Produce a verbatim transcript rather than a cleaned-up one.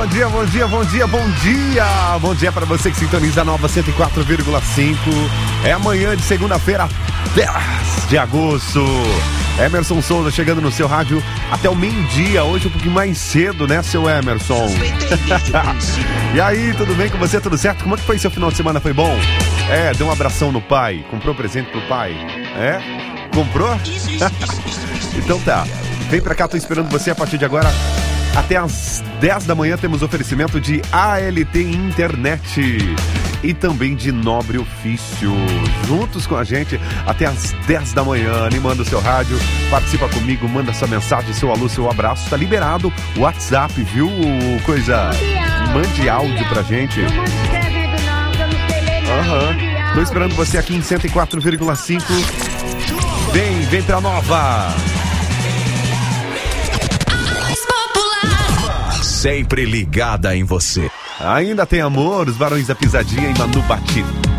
bom dia, bom dia, bom dia, bom dia. Bom dia para você que sintoniza a Nova cento e quatro vírgula cinco. É amanhã de segunda-feira, dez de agosto. Emerson Souza chegando no seu rádio até o meio-dia. Hoje um pouquinho mais cedo, né, seu Emerson? E aí, tudo bem com você? Tudo certo? Como é que foi seu final de semana? Foi bom? É, deu um abração no pai. Comprou presente pro pai? É? Comprou? Então tá. Vem pra cá, tô esperando você a partir de agora. Até às dez da manhã temos oferecimento de A L T Internet e também de Nobre Ofício. Juntos com a gente até às dez da manhã, animando o seu rádio. Participa comigo, manda sua mensagem, seu alô, seu abraço. Tá liberado o WhatsApp, viu? Coisa. Mande áudio pra gente. Aham. Uhum. Tô esperando você aqui em cento e quatro vírgula cinco. Vem, vem pra Nova. Sempre ligada em você. Ainda tem amor, os Barões da Pisadinha e Manu Batista.